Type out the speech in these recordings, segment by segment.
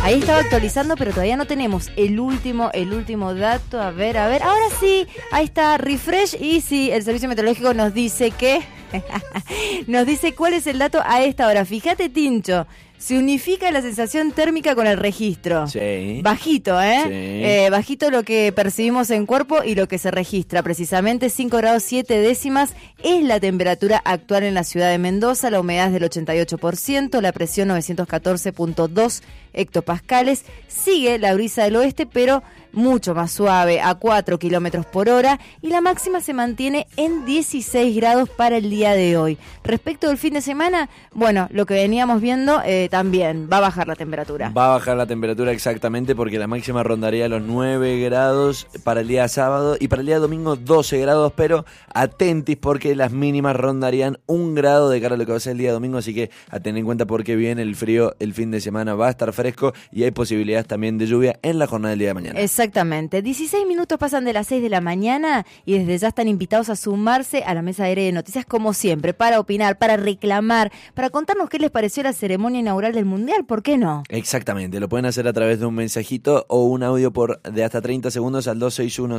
Ahí estaba actualizando, pero todavía no tenemos el último dato. A ver, ahora sí, ahí está, refresh, y sí, el servicio meteorológico nos dice que nos dice cuál es el dato a esta hora. Fíjate, Tincho, se unifica la sensación térmica con el registro. Sí. Bajito, Sí. Bajito lo que percibimos en cuerpo y lo que se registra. Precisamente 5 grados 7 décimas es la temperatura actual en la ciudad de Mendoza. La humedad es del 88%, la presión 914.2 hectopascales. Sigue la brisa del oeste, pero mucho más suave, a 4 kilómetros por hora, y la máxima se mantiene en 16 grados para el día de hoy. Respecto del fin de semana, bueno, lo que veníamos viendo, también va a bajar la temperatura. Va a bajar la temperatura exactamente porque la máxima rondaría los 9 grados para el día sábado y para el día domingo 12 grados, pero atentis porque las mínimas rondarían 1 grado de cara a lo que va a ser el día domingo, así que a tener en cuenta porque viene el frío el fin de semana, va a estar fresco y hay posibilidades también de lluvia en la jornada del día de mañana. Exactamente, 16 minutos pasan de las 6 de la mañana y desde ya están invitados a sumarse a la mesa aérea de noticias como siempre, para opinar, para reclamar, para contarnos qué les pareció la ceremonia inaugural del Mundial, ¿por qué no? Exactamente, lo pueden hacer a través de un mensajito o un audio de hasta 30 segundos al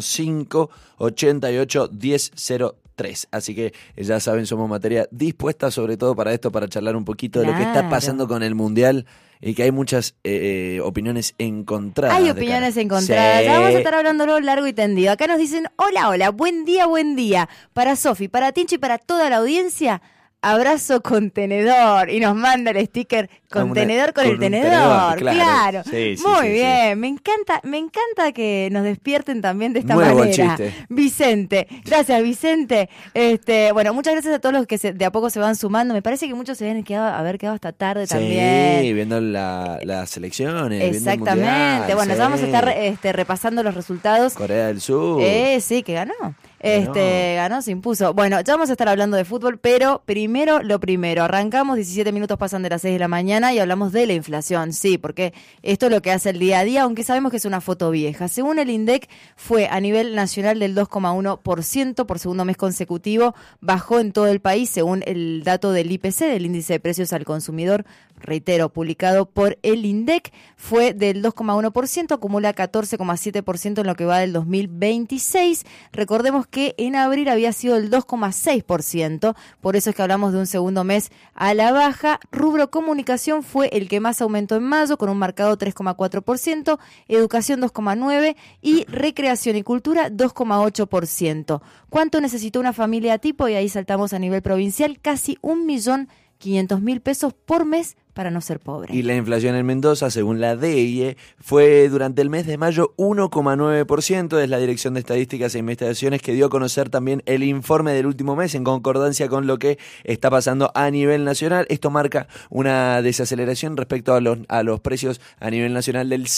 2615-88-1003. Así que ya saben, somos materia dispuesta sobre todo para esto, para charlar un poquito de lo que está pasando con el Mundial y que hay muchas opiniones encontradas. Hay opiniones encontradas, Sí. ya vamos a estar hablándolo largo y tendido. Acá nos dicen, hola, buen día. Para Sofi, para Tincho y para toda la audiencia, abrazo contenedor. Y nos manda el sticker contenedor con el tenedor. Claro. Sí, Muy sí, bien. sí. Me encanta que nos despierten también de esta Nuevo manera. chiste. Vicente, gracias Vicente. Bueno, muchas gracias a todos los que de a poco se van sumando. Me parece que muchos se deben haber quedado hasta tarde también. Sí, viendo las selecciones. Exactamente. Viendo el mundial, Bueno, sí. ya vamos a estar repasando los resultados. Corea del Sur. Sí, que ganó. Ganó, se impuso. Bueno, ya vamos a estar hablando de fútbol, pero primero lo primero. Arrancamos, 17 minutos pasan de las 6 de la mañana y hablamos de la inflación. Sí, porque esto es lo que hace el día a día, aunque sabemos que es una foto vieja. Según el INDEC, fue a nivel nacional del 2,1% por segundo mes consecutivo. Bajó en todo el país, según el dato del IPC, del Índice de Precios al Consumidor, reitero, publicado por el INDEC, fue del 2,1%, acumula 14,7% en lo que va del 2026. Recordemos que en abril había sido el 2,6%, por eso es que hablamos de un segundo mes a la baja. Rubro comunicación fue el que más aumentó en mayo, con un marcado 3,4%, educación 2,9% y recreación y cultura 2,8%. ¿Cuánto necesitó una familia tipo? Y ahí saltamos a nivel provincial, casi 1.500.000 pesos por mes para no ser pobre. Y la inflación en Mendoza, según la DEIE, fue durante el mes de mayo 1,9%. Es la Dirección de Estadísticas e Investigaciones que dio a conocer también el informe del último mes en concordancia con lo que está pasando a nivel nacional. Esto marca una desaceleración respecto a los precios a nivel nacional del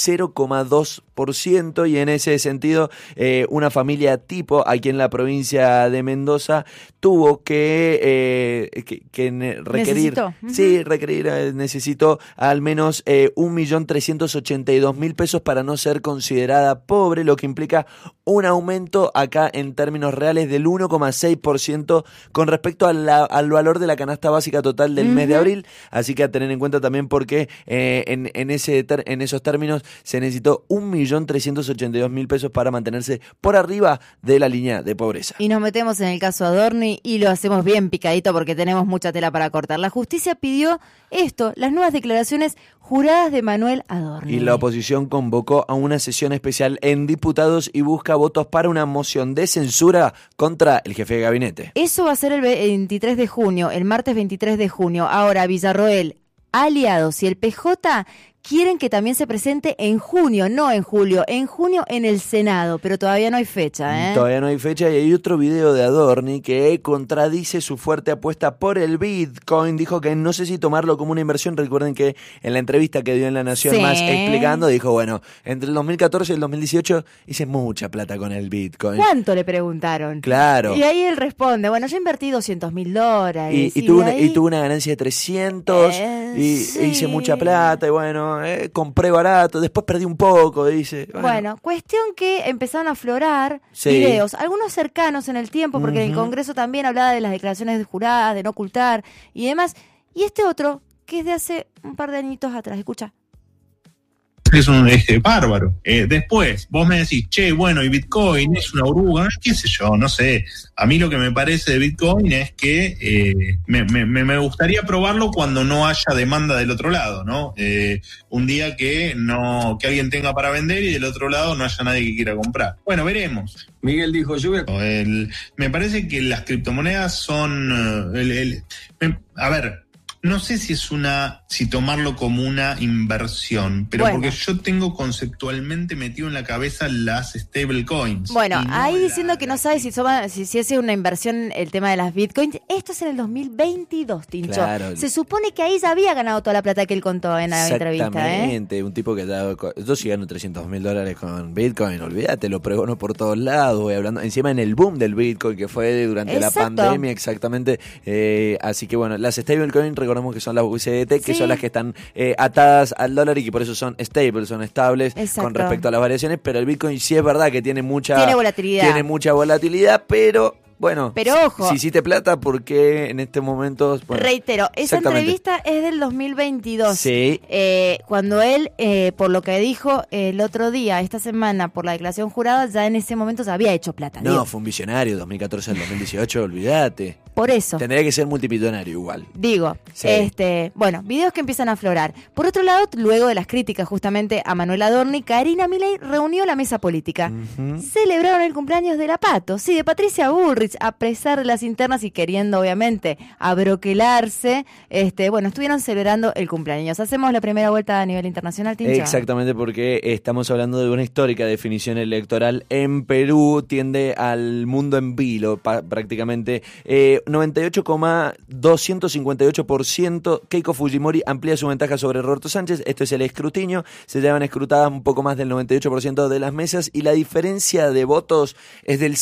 0,2%, y en ese sentido una familia tipo aquí en la provincia de Mendoza tuvo que requerir, necesitó al menos 1.382.000 pesos para no ser considerada pobre, lo que implica un aumento acá en términos reales del 1,6% con respecto al valor de la canasta básica total del mes de abril. Así que a tener en cuenta también porque en esos términos se necesitó 1.382.000 pesos para mantenerse por arriba de la línea de pobreza. Y nos metemos en el caso Adorni y lo hacemos bien picadito porque tenemos mucha tela para cortar. La justicia pidió esto, las nuevas declaraciones juradas de Manuel Adorni. Y la oposición convocó a una sesión especial en diputados y busca votos para una moción de censura contra el jefe de gabinete. Eso va a ser el 23 de junio, el martes 23 de junio. Ahora, Villarroel, aliados y el PJ quieren que también se presente en junio, no en julio, en junio en el Senado, pero todavía no hay fecha, ¿eh? Todavía no hay fecha y hay otro video de Adorni que contradice su fuerte apuesta por el Bitcoin. Dijo que no sé si tomarlo como una inversión. Recuerden que en la entrevista que dio en La Nación Sí. Más explicando, dijo, bueno, entre el 2014 y el 2018 hice mucha plata con el Bitcoin. ¿Cuánto le preguntaron? Claro. Y ahí él responde, bueno, yo invertí $200,000. Y tuvo una ganancia de 300 sí. hice mucha plata y bueno, compré barato, después perdí un poco, dice. Bueno, cuestión que empezaron a aflorar Sí. videos, algunos cercanos en el tiempo, porque el Congreso también hablaba de las declaraciones juradas, de no ocultar y demás. Y este otro, que es de hace un par de añitos atrás, escucha. es bárbaro. Después, vos me decís, che, bueno, y Bitcoin es una oruga, qué sé yo, no sé. A mí lo que me parece de Bitcoin es que me gustaría probarlo cuando no haya demanda del otro lado, ¿no? Un día que alguien tenga para vender y del otro lado no haya nadie que quiera comprar. Bueno, veremos. Miguel dijo, me parece que las criptomonedas son... a ver... No sé si tomarlo como una inversión, pero bueno, porque yo tengo conceptualmente metido en la cabeza las stablecoins. Bueno, ahí diciendo que no sabes si es una inversión el tema de las bitcoins. Esto es en el 2022, Tincho. Claro. Se supone que ahí ya había ganado toda la plata que él contó en la entrevista. Exactamente, un tipo que yo sí gano $300,000 con bitcoin, olvídate, lo pregono por todos lados, voy hablando, encima en el boom del bitcoin que fue durante la pandemia, exactamente. Así que bueno, las stablecoins recordemos que son las USDT, que son las que están atadas al dólar y que por eso son stable, son estables. Exacto. Con respecto a las variaciones, pero el Bitcoin sí es verdad que tiene mucha volatilidad, pero bueno, ojo, si hiciste plata, porque en este momento... Bueno, reitero, esa entrevista es del 2022. Sí. Cuando él, por lo que dijo el otro día, esta semana, por la declaración jurada, ya en ese momento se había hecho plata. No, fue un visionario, 2014 al 2018, olvídate. Por eso. Tendría que ser multimillonario igual. Digo, sí. Bueno, videos que empiezan a aflorar. Por otro lado, luego de las críticas justamente a Manuel Adorni, Karina Milei reunió la mesa política. Celebraron el cumpleaños de la Pato, sí, de Patricia Bullrich, a pesar de las internas y queriendo, obviamente, abroquelarse. Bueno, estuvieron celebrando el cumpleaños. Hacemos la primera vuelta a nivel internacional, Tincha. Exactamente, porque estamos hablando de una histórica definición electoral en Perú, tiende al mundo en vilo, prácticamente. 98,258%. Keiko Fujimori amplía su ventaja sobre Roberto Sánchez. Esto es el escrutinio. Se llevan escrutadas un poco más del 98% de las mesas y la diferencia de votos es del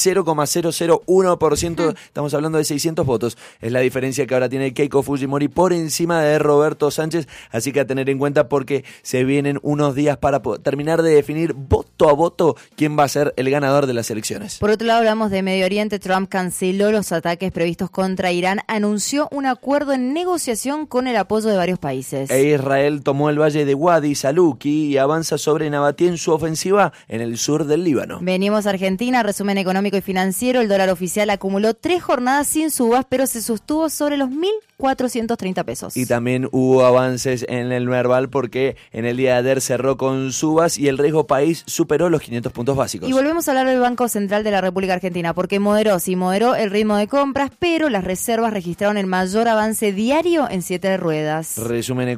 0,001%. Estamos hablando de 600 votos. Es la diferencia que ahora tiene Keiko Fujimori por encima de Roberto Sánchez. Así que a tener en cuenta porque se vienen unos días para terminar de definir voto a voto quién va a ser el ganador de las elecciones. Por otro lado, hablamos de Medio Oriente. Trump canceló los ataques previstos contra Irán, anunció un acuerdo en negociación con el apoyo de varios países. Israel tomó el valle de Wadi Saluki y avanza sobre Nabatí en su ofensiva en el sur del Líbano. Venimos a Argentina, resumen económico y financiero. El dólar oficial acumuló 3 jornadas sin subas, pero se sostuvo sobre los 1.430 pesos. Y también hubo avances en el Merval porque en el día de ayer cerró con subas y el riesgo país superó los 500 puntos básicos. Y volvemos a hablar del Banco Central de la República Argentina porque moderó el ritmo de compras, pero las reservas registraron el mayor avance diario en 7 ruedas. Resumen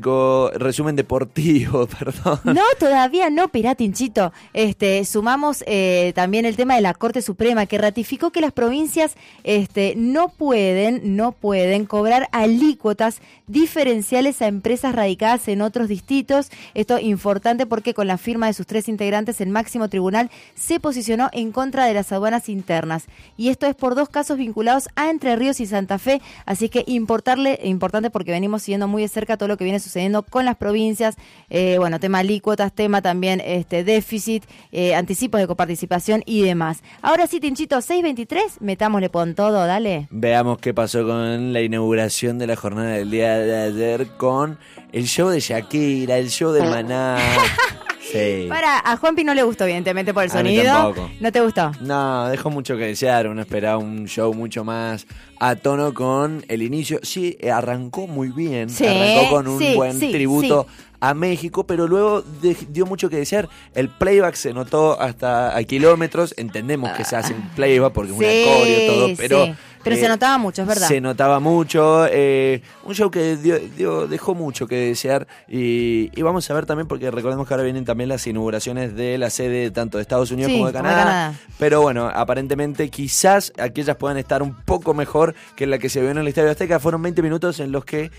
deportivo, perdón. No, todavía no, pirá, Tinchito. Sumamos también el tema de la Corte Suprema que ratificó que las provincias no pueden cobrar alícuotas diferenciales a empresas radicadas en otros distritos. Esto es importante porque con la firma de sus 3 integrantes el máximo tribunal se posicionó en contra de las aduanas internas. Y esto es por 2 casos vinculados a Entre Ríos y Santa Fe, así que importante porque venimos siguiendo muy de cerca todo lo que viene sucediendo con las provincias, tema alícuotas, tema también déficit, anticipos de coparticipación y demás. Ahora sí, Tinchito, 6:23, metámosle con todo, dale. Veamos qué pasó con la inauguración de la jornada del día de ayer con el show de Shakira, el show de Maná. Sí. A Juanpi no le gustó, evidentemente, por el sonido. ¿No te gustó? No, dejó mucho que desear. Uno esperaba un show mucho más a tono con el inicio. Sí, arrancó muy bien. Sí, arrancó con un buen tributo a México, pero luego dio mucho que desear. El playback se notó hasta a kilómetros. Entendemos que se hace un playback porque es un acorio, todo, pero... Sí. Pero se notaba mucho, es verdad. Se notaba mucho. Un show que dejó mucho que desear. Y vamos a ver también, porque recordemos que ahora vienen también las inauguraciones de la sede tanto de Estados Unidos como de Canadá. Pero bueno, aparentemente quizás aquellas puedan estar un poco mejor que la que se vio en el Estadio Azteca. Fueron 20 minutos en los que,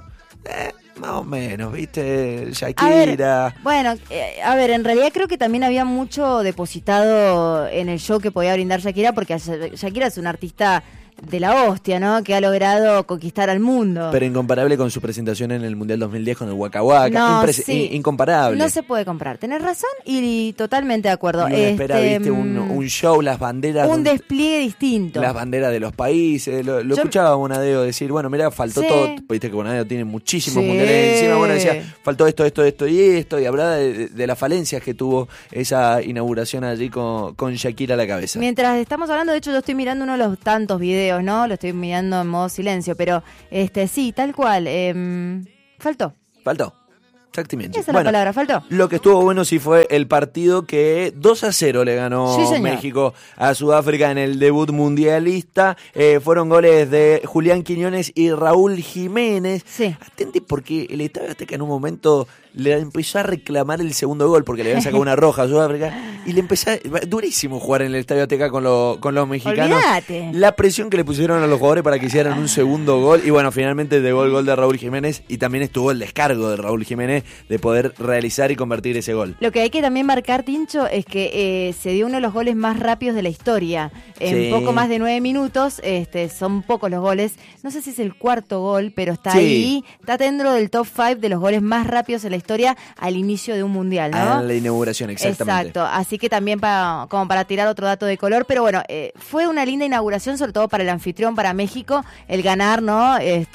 más o menos, ¿viste? Shakira. En realidad creo que también había mucho depositado en el show que podía brindar Shakira, porque Shakira es una artista de la hostia, ¿no? Que ha logrado conquistar al mundo. Pero incomparable con su presentación en el Mundial 2010 con el Waka Waka. No, sí. Incomparable. No se puede comprar. Tenés razón y totalmente de acuerdo. Y espera, viste, un show, las banderas. Un despliegue distinto. Las banderas de los países. Lo escuchaba a Bonadeo decir, bueno, mirá, faltó todo. Viste que Bonadeo tiene muchísimos mundiales encima. Bueno, decía, faltó esto y esto. Y hablaba de las falencias que tuvo esa inauguración allí con Shakira a la cabeza. Mientras estamos hablando, de hecho, yo estoy mirando uno de los tantos videos, ¿no? Lo estoy mirando en modo silencio, pero sí, tal cual. Faltó. Exactamente. Esa es la palabra, faltó. Lo que estuvo bueno sí fue el partido que 2-0 le ganó México a Sudáfrica en el debut mundialista. Fueron goles de Julián Quiñones y Raúl Jiménez. Sí. Atente porque el Estadio Azteca en un momento le empezó a reclamar el segundo gol porque le habían sacado una roja a Sudáfrica y le empezó durísimo jugar en el Estadio Azteca con los mexicanos. Olvídate. La presión que le pusieron a los jugadores para que hicieran un segundo gol y bueno, finalmente llegó el gol de Raúl Jiménez y también estuvo el descargo de Raúl Jiménez de poder realizar y convertir ese gol. Lo que hay que también marcar, Tincho, es que se dio uno de los goles más rápidos de la historia. En poco más de 9 minutos, son pocos los goles. No sé si es el cuarto gol, pero está ahí. Está dentro del top 5 de los goles más rápidos de la historia al inicio de un mundial, ¿no? A la inauguración, exactamente. Exacto, así que también como para tirar otro dato de color, pero bueno, fue una linda inauguración, sobre todo para el anfitrión, para México, el ganar, ¿no?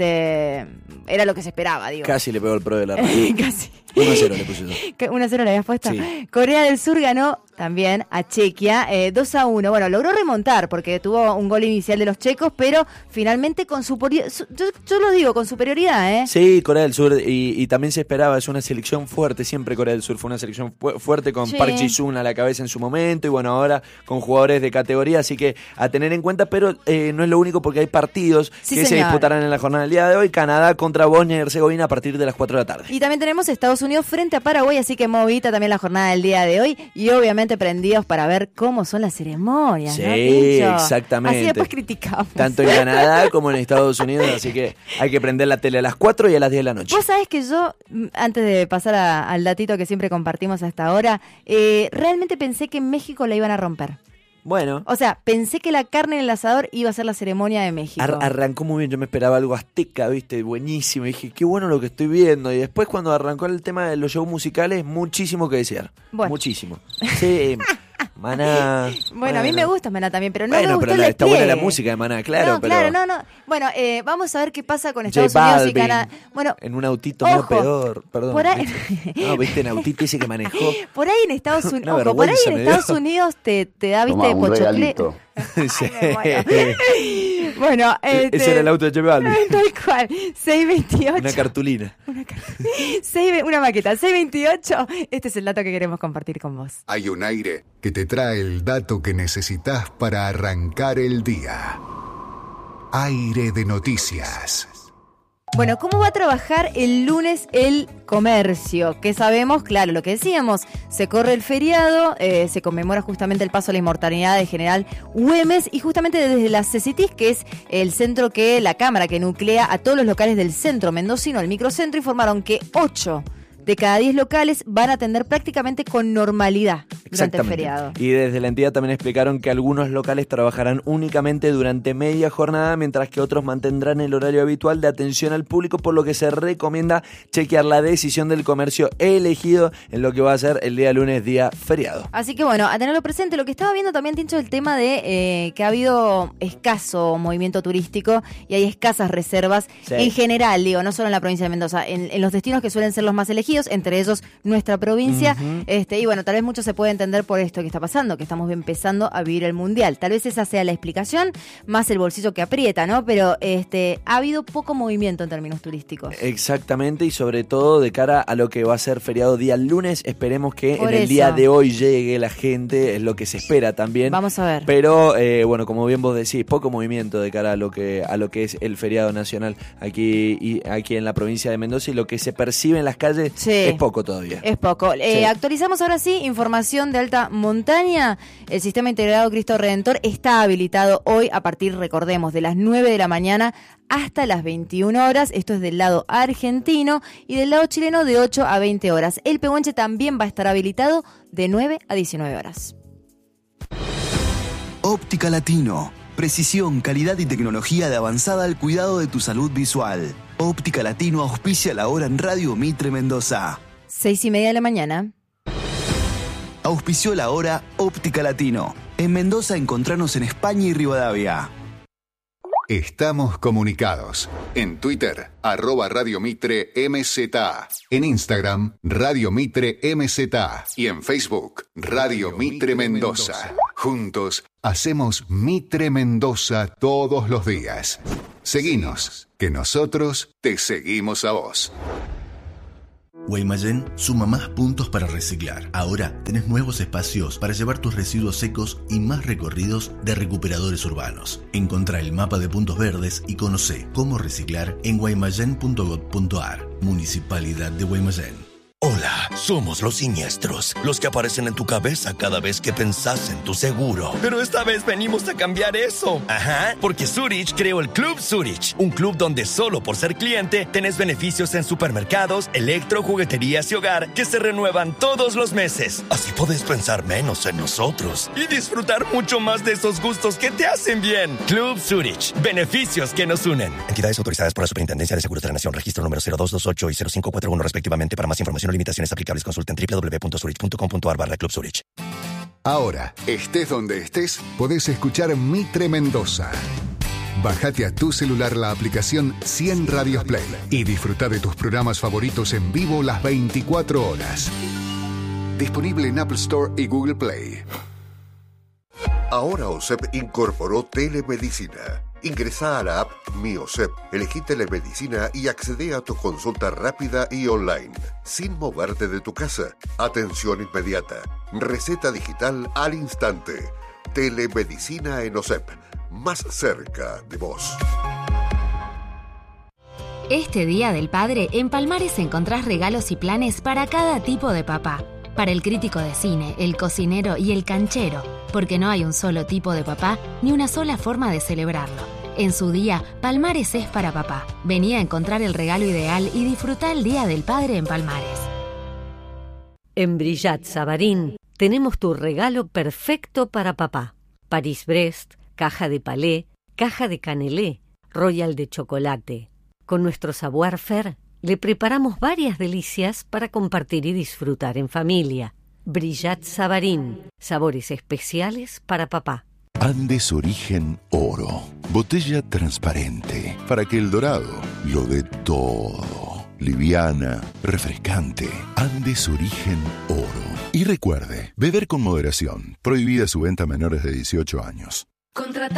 Era lo que se esperaba, digo. Casi le pegó el pro de la radio. Casi. 1-0 le puse yo. 1-0 le habías puesto. Sí. Corea del Sur ganó también a Chequia 2-1. Bueno, logró remontar porque tuvo un gol inicial de los checos, pero finalmente con superioridad. Yo lo digo, con superioridad, ¿eh? Sí, Corea del Sur, y también se esperaba, es una selección fuerte, siempre Corea del Sur fue una selección fuerte con Park Ji-sung a la cabeza en su momento, y bueno, ahora con jugadores de categoría, así que a tener en cuenta, pero no es lo único porque hay partidos que se disputarán en la jornada del día de hoy. Canadá contra Bosnia y Herzegovina a partir de las 4 de la tarde. Y también tenemos Estados Unidos frente a Paraguay, así que movita también la jornada del día de hoy, y obviamente prendidos para ver cómo son las ceremonias, sí, ¿no, Tincho? Exactamente. Así después criticamos. Tanto en Canadá como en Estados Unidos, así que hay que prender la tele a las 4 y a las 10 de la noche. Vos sabés que yo, antes de pasar al datito que siempre compartimos hasta ahora, realmente pensé que en México la iban a romper. Bueno. O sea, pensé que la carne en el asador iba a ser la ceremonia de México. Arrancó muy bien, yo me esperaba algo azteca, viste, buenísimo. Y dije, qué bueno lo que estoy viendo. Y después cuando arrancó el tema de los shows musicales, muchísimo que desear. Bueno. Muchísimo. Sí. Maná. Bueno, a mí me gusta Maná también, pero no me gustó pero el está buena la música de Maná, claro. No, pero... claro, no. Bueno, vamos a ver qué pasa con Estados Unidos y Canadá. Bueno, en un autito medio peor, perdón. Por ahí... No, viste, en autito ese que manejó. Por ahí en Estados Unidos, Estados Unidos te da, viste, pochoclero. Sí. Bueno, ese era el auto de J Balvin. Tal cual, 628. Una cartulina. Una maqueta, 628. Este es el dato que queremos compartir con vos. Hay un aire que te trae el dato que necesitas para arrancar el día. Aire de noticias. Bueno, ¿cómo va a trabajar el lunes el comercio? Que sabemos, claro, lo que decíamos, se corre el feriado, se conmemora justamente el paso a la inmortalidad de General Güemes, y justamente desde la CECITIS, que es el centro la cámara que nuclea a todos los locales del centro mendocino, el microcentro, informaron que 8 de cada 10 locales van a atender prácticamente con normalidad durante el feriado. Y desde la entidad también explicaron que algunos locales trabajarán únicamente durante media jornada, mientras que otros mantendrán el horario habitual de atención al público, por lo que se recomienda chequear la decisión del comercio elegido en lo que va a ser el día lunes, día feriado. Así que bueno, a tenerlo presente. Lo que estaba viendo también, Tincho, el tema de que ha habido escaso movimiento turístico y hay escasas reservas en general, digo, no solo en la provincia de Mendoza, en los destinos que suelen ser los más elegidos, entre ellos nuestra provincia, y bueno, tal vez mucho se puede entender por esto que está pasando, que estamos empezando a vivir el mundial. Tal vez esa sea la explicación, más el bolsillo que aprieta, ¿no? Pero ha habido poco movimiento en términos turísticos. Exactamente, y sobre todo de cara a lo que va a ser feriado día lunes, esperemos que en el día de hoy llegue la gente, es lo que se espera también. Vamos a ver. Pero bueno, como bien vos decís, poco movimiento de cara a lo que es el feriado nacional aquí en la provincia de Mendoza, y lo que se percibe en las calles es poco todavía. Es poco. Actualizamos ahora sí, información de alta montaña. El sistema integrado Cristo Redentor está habilitado hoy a partir, recordemos, de las 9 de la mañana hasta las 21 horas. Esto es del lado argentino, y del lado chileno de 8 a 20 horas. El Pehuenche también va a estar habilitado de 9 a 19 horas. Óptica Latino. Precisión, calidad y tecnología de avanzada al cuidado de tu salud visual. Óptica Latino auspicia la hora en Radio Mitre Mendoza. 6:30 de la mañana. Auspició la hora Óptica Latino. En Mendoza encontranos en España y Rivadavia. Estamos comunicados. En Twitter, @Radio Mitre MZA. En Instagram, Radio Mitre MZA. Y en Facebook, Radio Mitre Mendoza. Juntos, hacemos Mitre Mendoza todos los días. Seguinos, que nosotros te seguimos a vos. Guaymallén suma más puntos para reciclar. Ahora tenés nuevos espacios para llevar tus residuos secos y más recorridos de recuperadores urbanos. Encontrá el mapa de puntos verdes y conocé cómo reciclar en guaymallén.gov.ar. Municipalidad de Guaymallén. Hola, somos los siniestros, los que aparecen en tu cabeza cada vez que pensás en tu seguro. Pero esta vez venimos a cambiar eso. Ajá, porque Zurich creó el Club Zurich, un club donde solo por ser cliente tenés beneficios en supermercados, electro, jugueterías y hogar que se renuevan todos los meses. Así podés pensar menos en nosotros y disfrutar mucho más de esos gustos que te hacen bien. Club Zurich, beneficios que nos unen. Entidades autorizadas por la Superintendencia de Seguros de la Nación, registro número 0228 y 0541 respectivamente. Para más información limitaciones aplicables, consulta en www.zurich.com.ar/Club Zurich. Ahora, estés donde estés, podés escuchar Mitre Mendoza. Bájate a tu celular la aplicación 100 Radios Play y disfruta de tus programas favoritos en vivo las 24 horas. Disponible en Apple Store y Google Play. Ahora OSEP incorporó telemedicina. Ingresá a la app Mi OSEP, elegí telemedicina y accede a tu consulta rápida y online, sin moverte de tu casa. Atención inmediata, receta digital al instante. Telemedicina en OSEP, más cerca de vos. Este Día del Padre, en Palmares encontrás regalos y planes para cada tipo de papá. Para el crítico de cine, el cocinero y el canchero, porque no hay un solo tipo de papá ni una sola forma de celebrarlo. En su día, Palmares es para papá. Vení a encontrar el regalo ideal y disfrutá el Día del Padre en Palmares. En Brillat Savarín tenemos tu regalo perfecto para papá. Paris-Brest, caja de palé, caja de canelé, royal de chocolate. Con nuestro savoir-faire le preparamos varias delicias para compartir y disfrutar en familia. Brillat Savarín, sabores especiales para papá. Andes Origen Oro, botella transparente para que el dorado lo dé todo. Liviana, refrescante. Andes Origen Oro. Y recuerde, beber con moderación. Prohibida su venta a menores de 18 años.